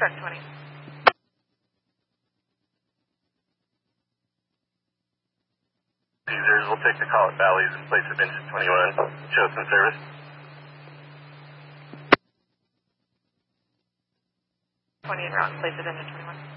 Correct, 20. Users, we'll take the call at Bally's in place of engine 21. Show some service. Twenty en route in place of engine 21.